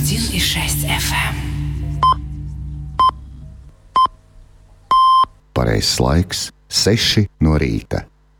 101,6 FM. Pareizais laiks - 6 no rīta.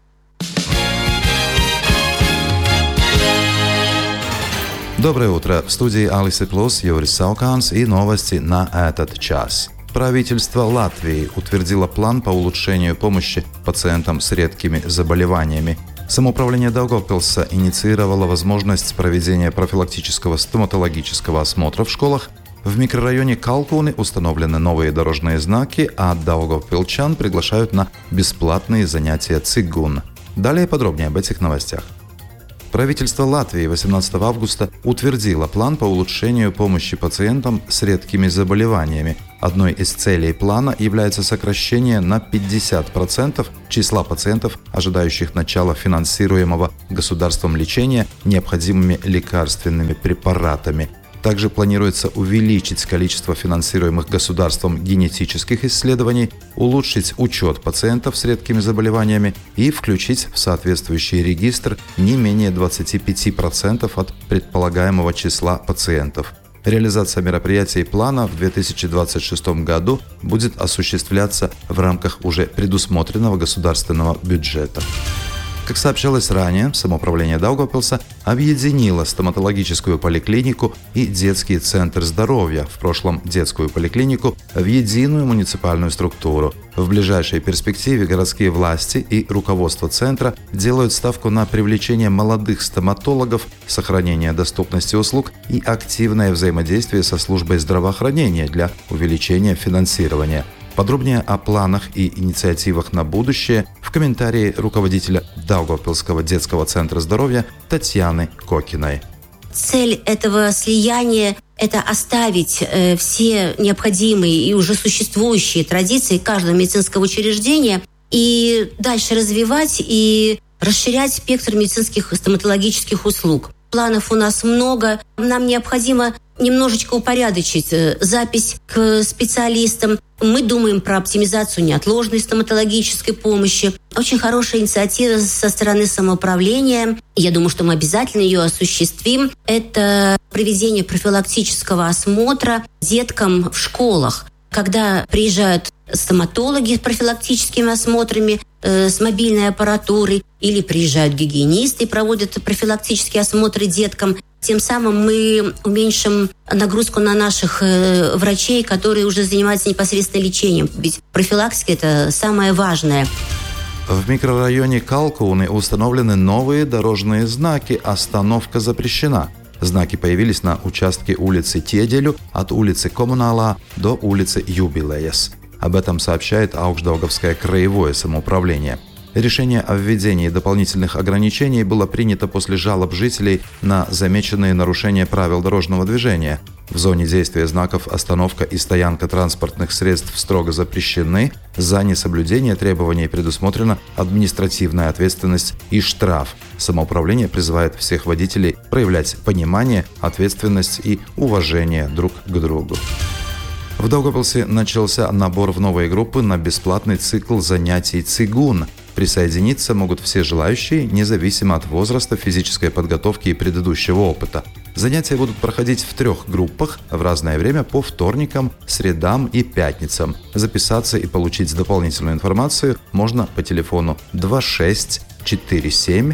Доброе утро. В студии Алисы Плюс Юрис Сауканс и новости на этот час. Правительство Латвии утвердило план по улучшению помощи пациентам с редкими заболеваниями. Самоуправление Даугавпилса инициировало возможность проведения профилактического стоматологического осмотра в школах. В микрорайоне Калкуны установлены новые дорожные знаки, а даугавпилчан приглашают на бесплатные занятия цигун. Далее подробнее об этих новостях. Правительство Латвии 18 августа утвердило план по улучшению помощи пациентам с редкими заболеваниями. Одной из целей плана является сокращение на 50% числа пациентов, ожидающих начала финансируемого государством лечения необходимыми лекарственными препаратами. Также планируется увеличить количество финансируемых государством генетических исследований, улучшить учет пациентов с редкими заболеваниями и включить в соответствующий регистр не менее 25% от предполагаемого числа пациентов. Реализация мероприятий плана в 2026 году будет осуществляться в рамках уже предусмотренного государственного бюджета. Как сообщалось ранее, самоуправление Даугавпилса объединило стоматологическую поликлинику и детский центр здоровья, в прошлом детскую поликлинику, в единую муниципальную структуру. В ближайшей перспективе городские власти и руководство центра делают ставку на привлечение молодых стоматологов, сохранение доступности услуг и активное взаимодействие со службой здравоохранения для увеличения финансирования. Подробнее о планах и инициативах на будущее в комментарии руководителя Даугавпилского детского центра здоровья Татьяны Кокиной. Цель этого слияния – это оставить все необходимые и уже существующие традиции каждого медицинского учреждения и дальше развивать и расширять спектр медицинских и стоматологических услуг. Планов у нас много. Нам необходимо немножечко упорядочить запись к специалистам. Мы думаем про оптимизацию неотложной стоматологической помощи. Очень хорошая инициатива со стороны самоуправления. Я думаю, что мы обязательно ее осуществим. Это проведение профилактического осмотра деткам в школах. Когда приезжают стоматологи с профилактическими осмотрами, с мобильной аппаратурой, или приезжают гигиенисты и проводят профилактические осмотры деткам. Тем самым мы уменьшим нагрузку на наших врачей, которые уже занимаются непосредственно лечением. Ведь профилактика – это самое важное. В микрорайоне Калкуны установлены новые дорожные знаки «Остановка запрещена». Знаки появились на участке улицы Теделю от улицы Коммунала до улицы Юбилеяс. Об этом сообщает Аукшдаугавское краевое самоуправление. Решение о введении дополнительных ограничений было принято после жалоб жителей на замеченные нарушения правил дорожного движения. В зоне действия знаков остановка и стоянка транспортных средств строго запрещены. За несоблюдение требований предусмотрена административная ответственность и штраф. Самоуправление призывает всех водителей проявлять понимание, ответственность и уважение друг к другу. В Даугавпилсе начался набор в новые группы на бесплатный цикл занятий цигун. Присоединиться могут все желающие, независимо от возраста, физической подготовки и предыдущего опыта. Занятия будут проходить в 3 группах в разное время по вторникам, средам и пятницам. Записаться и получить дополнительную информацию можно по телефону 26 47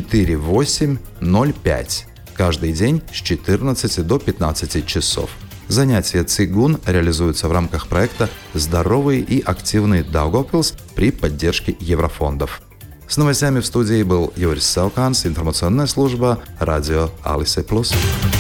48 05. Каждый день с 14 до 15 часов. Занятия цигун реализуются в рамках проекта «Здоровый и активный Даугавпилс» при поддержке еврофондов. С новостями в студии был Юрис Сауканс, информационная служба радио Алисы Плюс.